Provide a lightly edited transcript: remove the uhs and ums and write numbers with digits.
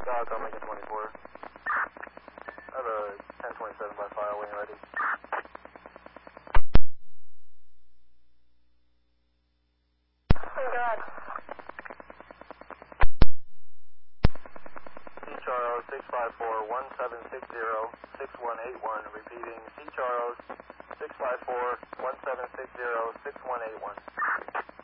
I'll make it 24. I have a 1027 by file wing ready. Oh, God. C Charles 654-1760-6181. Repeating, C Charles 654-1760-6181.